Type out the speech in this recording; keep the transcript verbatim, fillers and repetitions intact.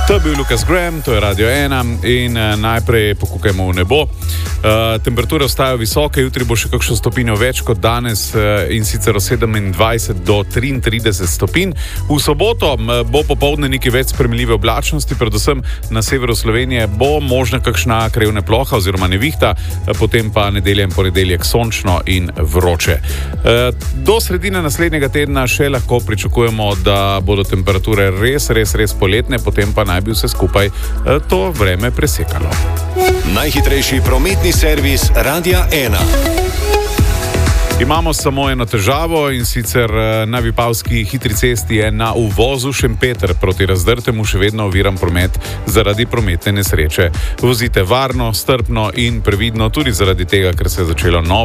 To je bil Lukas Graham, to je Radio ena in uh, najprej pokukajmo v nebo. Uh, temperature ostajajo visoke, jutri bo še kakšno stopinjo več kot danes uh, in sicer od sedemindvajset do triintrideset stopinj. V soboto uh, bo popoldne nekaj več spremljive oblačnosti, predvsem na severu Slovenije bo možna kakšna krevna ploha oziroma nevihta, uh, potem pa nedelja in ponedeljek sončno in vroče. Uh, do sredine naslednjega tedna še lahko pričakujemo, da bodo temperature res, res, res poletne, potem pa naj bi vse skupaj to vreme presekalo. Najhitrejši prometni servis Radia ena. Imamo samo eno težavo in sicer na Vipavski hitri cesti je na uvozu Šempeter proti Razdrtemu še vedno oviran promet zaradi prometne nesreče. Vozite varno, strpno in previdno tudi zaradi tega, ker se je začelo novo